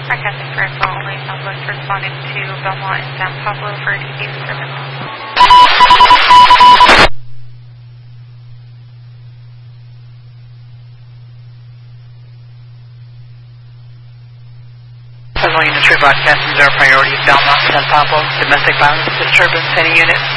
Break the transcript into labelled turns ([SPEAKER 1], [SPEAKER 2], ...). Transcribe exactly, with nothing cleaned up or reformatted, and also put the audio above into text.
[SPEAKER 1] Broadcasting for info only. Southwest responding to Belmont and San Pablo for D B service.
[SPEAKER 2] Several units rebroadcasting zero priority Belmont, San Pablo, domestic violence disturbance, any unit.